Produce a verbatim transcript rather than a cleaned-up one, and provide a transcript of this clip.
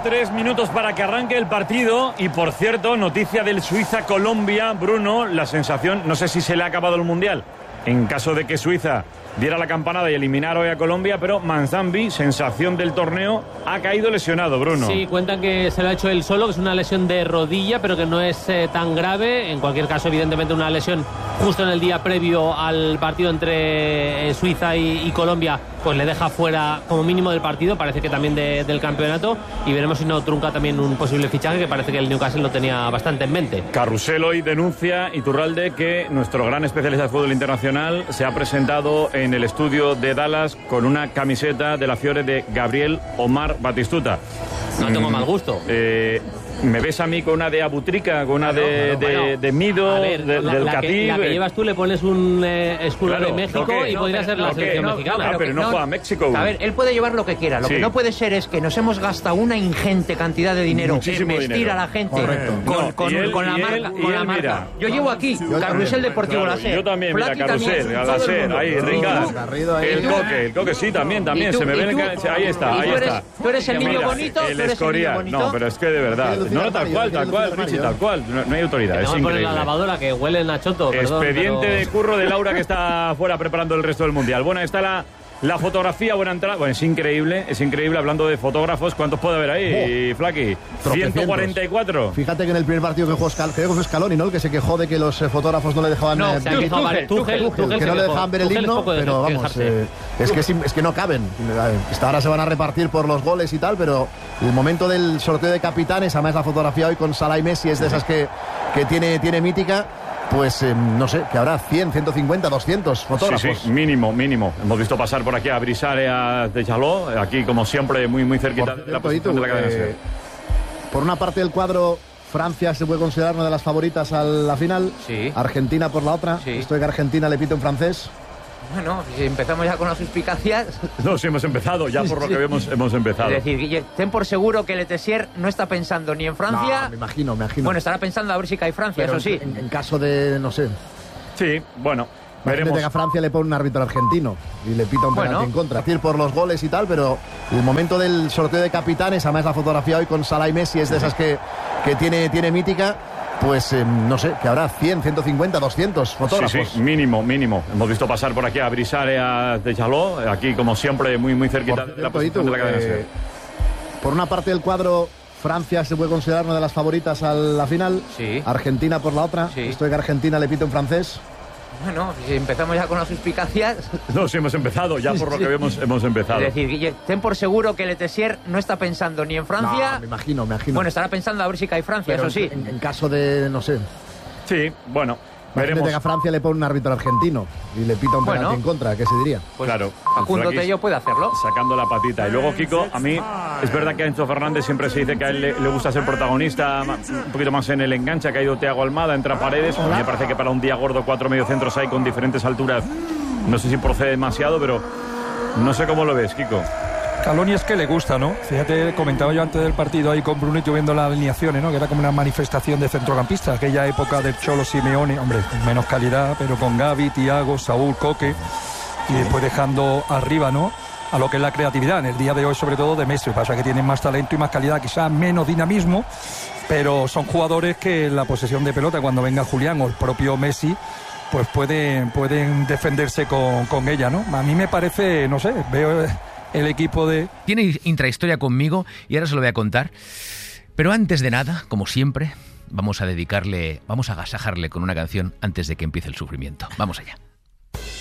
tres minutos para que arranque el partido. Y por cierto, noticia del Suiza-Colombia, Bruno, la sensación, no sé si se le ha acabado el Mundial, en caso de que Suiza diera la campanada y eliminara hoy a Colombia, pero Manzambi, sensación del torneo, ha caído lesionado, Bruno. Sí, cuentan que se lo ha hecho él solo, que es una lesión de rodilla, pero que no es eh, tan grave. En cualquier caso, evidentemente, una lesión justo en el día previo al partido entre eh, Suiza y, y Colombia, pues le deja fuera como mínimo del partido, parece que también de, del campeonato, y veremos si no trunca también un posible fichaje, que parece que el Newcastle lo tenía bastante en mente. Carrusel hoy denuncia, Iturralde, que nuestro gran especialista de fútbol internacional se ha presentado en el estudio de Dallas con una camiseta de la Fiore de Gabriel Omar Batistuta. No tengo mm, mal gusto. Eh... ¿Me ves a mí con una de Abutrica, con una de, claro, claro. de, de Mido, a ver, de, la, del la Catí? Que, la que llevas tú le pones un eh, escudo claro, de México y no, podría pero, ser la no, selección no, mexicana. No, pero no, no juega a México. A ver, él puede llevar lo que quiera. Lo sí. que no puede ser es que nos hemos gastado una ingente cantidad de dinero Muchísimo en vestir dinero. a la gente Correcto. con, no, con, él, con la marca. Él, con la él, marca. Mira. Yo llevo aquí yo Carrusel Deportivo claro, Láser. Yo también, mira, Flaki Carrusel, también, Láser, ahí, Ricard. El tú, coque, el coque sí, también, también. Se me ve el ahí está, ahí está. Tú eres el niño bonito, el Escorial. No, pero es que de verdad. No, tal cual, tal cual, Richie, tal cual. No, no hay autoridad, es increíble. La lavadora que huele a choto. Expediente perdón, pero... de curro de Laura, que está fuera preparando el resto del Mundial. Bueno, está la, la fotografía, buena entrada. Bueno, es increíble, es increíble. Hablando de fotógrafos, ¿cuántos puede haber ahí, oh, Flaki? ciento cuarenta y cuatro. Fíjate que en el primer partido que jugó Scal, creo que fue Scaloni, ¿no? El que se quejó de que los eh, fotógrafos no le dejaban... No, eh, se ha quejado, vale, Tuchel, Tuchel, Tuchel, que no le dejaban ver el himno, pero vamos, eh, es, que es, es que no caben. Esta ahora se van a repartir por los goles y tal, pero el momento del sorteo de capitanes, además la fotografía hoy con Salah y Messi es de esas que, que tiene, tiene mítica. Pues eh, no sé, que habrá cien, ciento cincuenta, doscientos fotógrafos. Sí, sí, mínimo, mínimo. Hemos visto pasar por aquí a Brisarea de Chaló, aquí como siempre muy muy cerquita por de la posición tú, de la cadena. Eh, por una parte del cuadro, Francia se puede considerar una de las favoritas a la final. Sí. Argentina por la otra. Sí. Esto de que Argentina le pite en francés. Bueno, si empezamos ya con las suspicacias... No, sí, hemos empezado, ya por lo que vemos hemos empezado. Es decir, Guille, ten por seguro que Letessier no está pensando ni en Francia... No, me imagino, me imagino. Bueno, estará pensando a ver si cae Francia, pero eso sí. En, en caso de, no sé... Sí, bueno, veremos. Que a Francia le pone un árbitro argentino y le pita un penalti bueno. en contra. Es decir, por los goles y tal, pero el momento del sorteo de capitanes, además la fotografía hoy con Salah y Messi es de esas que, que tiene, tiene mítica. Pues eh, no sé, que habrá cien, ciento cincuenta, doscientos fotógrafos. Sí, sí, mínimo, mínimo. Hemos visto pasar por aquí a Brisarea de Chaló, aquí como siempre muy muy cerquita de la posición de la cadena. Eh, por una parte del cuadro, Francia se puede considerar una de las favoritas a la final. Sí. Argentina por la otra. Sí. Esto de que Argentina le pite en francés. Bueno, si empezamos ya con las suspicacias... No, sí, hemos empezado, ya por lo que vemos hemos empezado. Es decir, Guille, ten por seguro que Letessier no está pensando ni en Francia... No, me imagino, me imagino. Bueno, estará pensando a ver si cae Francia, pero eso sí. En, en caso de, no sé... Sí, bueno, veremos. Que a Francia le pone un árbitro argentino y le pita un penalti bueno. en contra, ¿qué se diría? Pues claro. Facundo Tello puede hacerlo. Sacando la patita. Y luego, Kiko, a mí es verdad que a Enzo Fernández siempre se dice que a él le, le gusta ser protagonista, un poquito más en el enganche. Ha caído Thiago Almada, entra Paredes. A mí me parece que para un día gordo cuatro mediocentros hay con diferentes alturas. No sé si procede demasiado, pero no sé cómo lo ves, Kiko. Scaloni es que le gusta, ¿no? Fíjate, comentaba yo antes del partido ahí con Brunito viendo las alineaciones, ¿no? Que era como una manifestación de centrocampistas, aquella época del Cholo Simeone, hombre, con menos calidad, pero con Gavi, Thiago, Saúl, Coque, y después dejando arriba, ¿no? A lo que es la creatividad, en el día de hoy sobre todo de Messi, pasa que tienen más talento y más calidad, quizás menos dinamismo, pero son jugadores que en la posesión de pelota, cuando venga Julián o el propio Messi, pues pueden, pueden defenderse con, con ella, ¿no? A mí me parece, no sé, veo... el equipo de... Tiene intrahistoria conmigo y ahora se lo voy a contar. Pero antes de nada, como siempre, vamos a dedicarle, vamos a agasajarle con una canción antes de que empiece el sufrimiento. Vamos allá.